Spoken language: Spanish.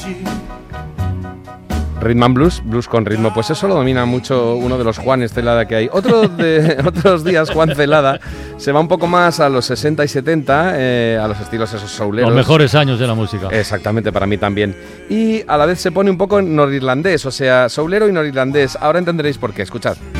Rhythm and Blues, blues con ritmo, pues eso lo domina mucho uno de los Juanes Celada que hay. Otros días Juan Celada se va un poco más a los 60 y 70, a los estilos esos souleros. Los mejores años de la música. Exactamente, para mí también. Y a la vez se pone un poco norirlandés, o sea, soulero y norirlandés. Ahora entenderéis por qué, escuchad.